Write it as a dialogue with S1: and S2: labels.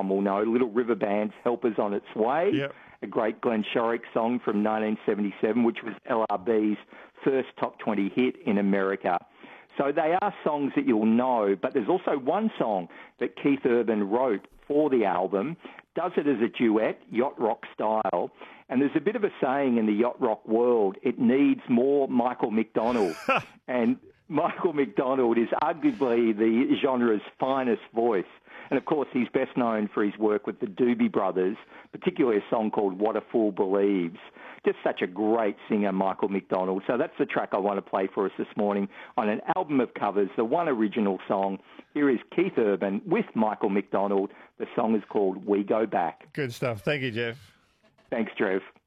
S1: will know, Little River Band's Helper's on Its Way,
S2: Yep.
S1: a great Glenn Shorrock song from 1977, which was LRB's first top 20 hit in America. So they are songs that you'll know, but there's also one song that Keith Urban wrote for the album, does it as a duet, yacht rock style, and there's a bit of a saying in the yacht rock world, it needs more Michael McDonald. And Michael McDonald is arguably the genre's finest voice. And, of course, he's best known for his work with the Doobie Brothers, particularly a song called What a Fool Believes. Just such a great singer, Michael McDonald. So that's the track I want to play for us this morning on an album of covers, the one original song. Here is Keith Urban with Michael McDonald. The song is called We Go Back.
S2: Good stuff. Thank you, Jeff.
S1: Thanks, Trev.